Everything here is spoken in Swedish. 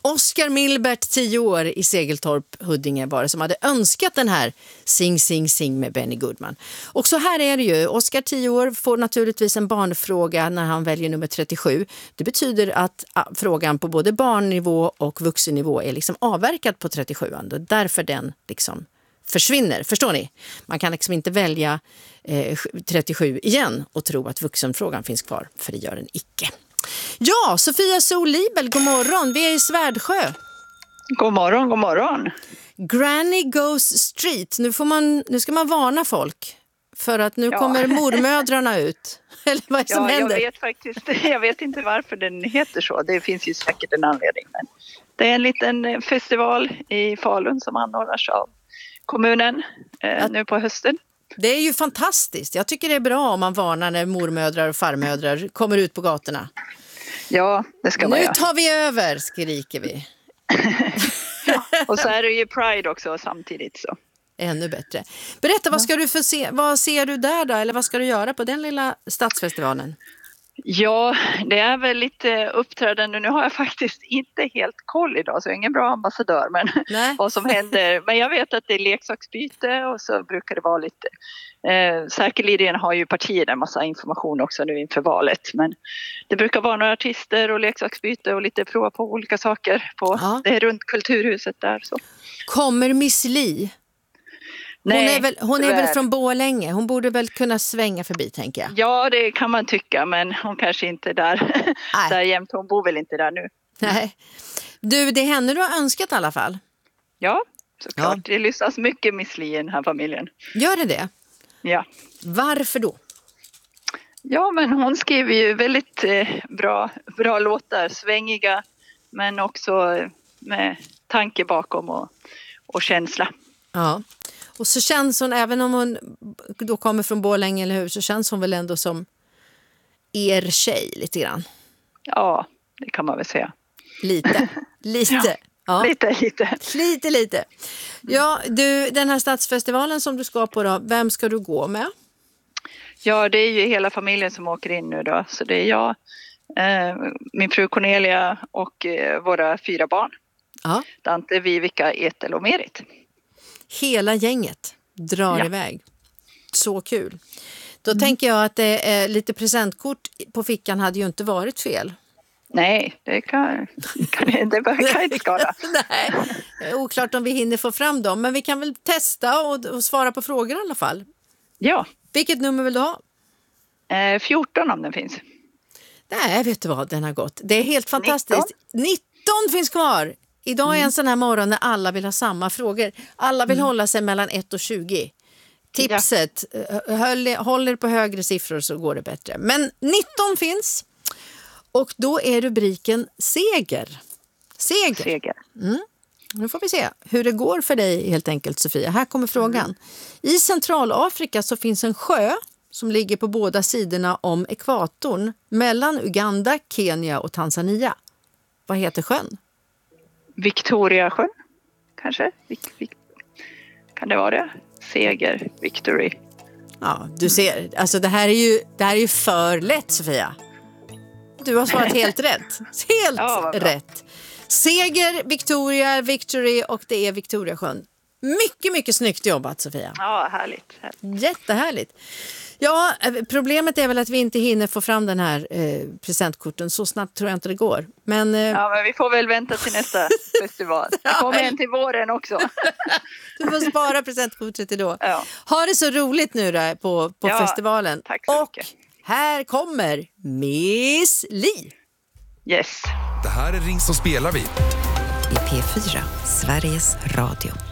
Oskar Milbert, 10 år, i Segeltorp, Huddinge, var det som hade önskat den här Sing, sing, sing med Benny Goodman. Och så här är det ju. Oskar, 10 år, får naturligtvis en barnfråga när han väljer nummer 37. Det betyder att frågan på både barnnivå och vuxennivå är liksom avverkad på 37an. Och därför den liksom försvinner. Förstår ni? Man kan liksom inte välja 37 igen och tro att vuxenfrågan finns kvar, för det gör den icke. Ja, Sofia Solibel, god morgon. Vi är i Svärdsjö. God morgon, god morgon. Granny Goes Street. Nu ska man varna folk för att nu kommer mormödrarna ut. Eller vad är det som händer? Jag vet inte varför den heter så. Det finns ju säkert en anledning. Men det är en liten festival i Falun som anordnas av kommunen nu på hösten. Det är ju fantastiskt. Jag tycker det är bra om man varnar när mormödrar och farmödrar kommer ut på gatorna. Ja, det ska man göra. Nu tar vi över, skriker vi. Ja, och så är det ju Pride också samtidigt så. Ännu bättre. Berätta, vad ska du få se? Vad ser du där då? Eller vad ska du göra på den lilla stadsfestivalen? Ja, det är väl lite uppträdande. Nu har jag faktiskt inte helt koll idag, så jag är ingen bra ambassadör, men vad som händer. Men jag vet att det är leksaksbyte och så brukar det vara lite... säkerligen har ju partierna en massa information också nu inför valet. Men det brukar vara några artister och leksaksbyte och lite prova på olika saker. Det är runt Kulturhuset där. Så. Kommer Miss Li? Hon är väl från Borlänge. Hon borde väl kunna svänga förbi, tänker jag. Ja, det kan man tycka, men hon kanske inte är där jämt. Hon bor väl inte där nu. Nej. Du, det är henne du har önskat i alla fall. Ja, såklart. Det lyssnas mycket Miss Li i den här familjen. Gör det? Ja. Varför då? Ja, men hon skriver ju väldigt bra låtar. Svängiga, men också med tanke bakom och känsla. Ja. Och så känns hon, även om hon då kommer från Borlänge eller hur, så känns hon väl ändå som er tjej lite grann. Ja, det kan man väl säga. Lite. Ja. Lite. Ja, du, den här stadsfestivalen som du ska på då, vem ska du gå med? Ja, det är ju hela familjen som åker in nu då. Så det är jag, min fru Cornelia och våra 4 barn. Ja. Dante, Vivica, Ethel och Merit. Hela gänget drar iväg. Så kul. Då tänker jag att det är lite presentkort på fickan hade ju inte varit fel. Nej, det kan inte skada. Nej, oklart om vi hinner få fram dem. Men vi kan väl testa och svara på frågor i alla fall. Ja. Vilket nummer vill du ha? 14 om den finns. Nej, vet du vad, den har gått. Det är helt fantastiskt. 19 finns kvar. Idag är en sån här morgon när alla vill ha samma frågor. Alla vill hålla sig mellan 1 och 20. Tipset, håller på högre siffror så går det bättre. Men 19 finns. Och då är rubriken Seger. Nu får vi se hur det går för dig helt enkelt, Sofia. Här kommer frågan. I Centralafrika så finns en sjö som ligger på båda sidorna om ekvatorn mellan Uganda, Kenya och Tanzania. Vad heter sjön? Victoriasjön, kanske? Kan det vara det? Seger, Victory. Ja, du ser. Alltså det här är ju för lätt, Sofia. Du har svarat helt rätt. Helt rätt. Seger, Victoria, Victory och det är Victoriasjön. Mycket, mycket snyggt jobbat, Sofia. Ja, härligt. Jättehärligt. Ja, problemet är väl att vi inte hinner få fram den här presentkorten. Så snabbt tror jag inte det går. Men vi får väl vänta till nästa festival. Det kommer en till våren också. Du får spara presentkortet till då. Ja. Ha det så roligt nu då på festivalen. Tack så mycket. Här kommer Miss Li. Yes. Det här är Ring så spelar vi. I P4, Sveriges Radio.